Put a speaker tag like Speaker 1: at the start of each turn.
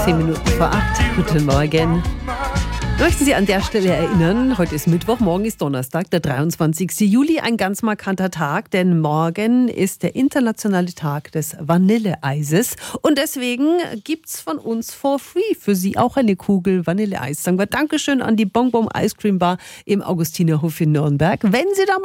Speaker 1: 10 Minuten vor 8. Guten Morgen. Möchten Sie an der Stelle erinnern, heute ist Mittwoch, morgen ist Donnerstag, der 23. Juli, ein ganz markanter Tag, denn morgen ist der internationale Tag des Vanilleeises und deswegen gibt's von uns for free für Sie auch eine Kugel Vanilleeis. Sagen wir Dankeschön an die Bonbon Ice Cream Bar im Augustinerhof in Nürnberg. Wenn Sie da